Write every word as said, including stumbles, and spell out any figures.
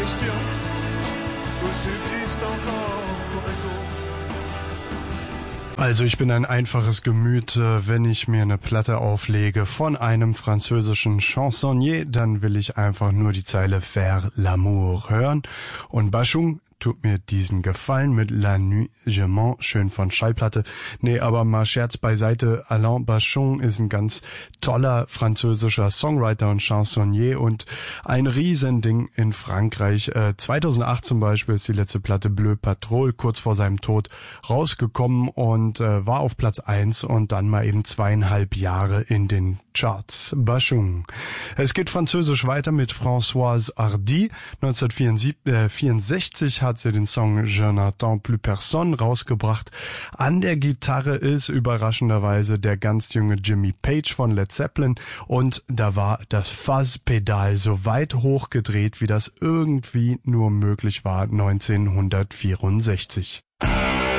question, où subsiste encore ton écho. Also ich bin ein einfaches Gemüt, wenn ich mir eine Platte auflege von einem französischen Chansonnier, dann will ich einfach nur die Zeile Faire l'amour hören. Und Bashung tut mir diesen Gefallen mit La Nuit je mens, schön von Schallplatte. Nee, aber mal Scherz beiseite, Alain Bashung ist ein ganz toller französischer Songwriter und Chansonnier und ein Riesending in Frankreich. Äh, zweitausendacht zum Beispiel ist die letzte Platte Bleu Patrol kurz vor seinem Tod rausgekommen und und äh, war auf Platz eins und dann mal eben zweieinhalb Jahre in den Charts. Bashung. Es geht französisch weiter mit Françoise Hardy. neunzehnhundertvierundsechzig hat sie den Song Je n'attends plus personne rausgebracht. An der Gitarre ist überraschenderweise der ganz junge Jimmy Page von Led Zeppelin und da war das Fuzz-Pedal so weit hochgedreht, wie das irgendwie nur möglich war neunzehnhundertvierundsechzig.